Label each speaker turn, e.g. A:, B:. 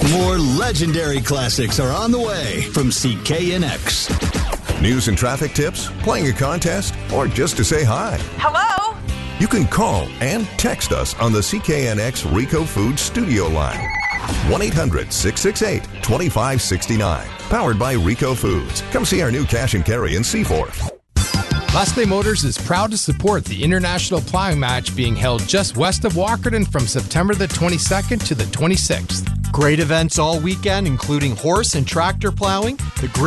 A: More legendary classics are on the way from CKNX.
B: News and traffic tips, playing a contest, or just to say hi.
C: Hello?
B: You can call and text us on the CKNX Rico Foods studio line. 1-800-668-2569. Powered by Rico Foods. Come see our new cash and carry in Seaforth.
D: Leslie Motors is proud to support the International Plowing Match being held just west of Walkerton from September the 22nd to the 26th.
E: Great events all weekend, including horse and tractor plowing, the great